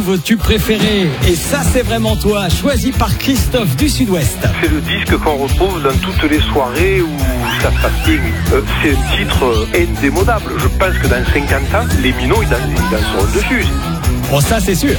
Vos tubes préférés, et ça c'est vraiment toi, choisi par Christophe du Sud-Ouest. C'est le disque qu'on retrouve dans toutes les soirées où ça se passe bien. C'est un titre indémodable. Je pense que dans 50 ans, les minots ils danseront dessus. Bon, ça c'est sûr.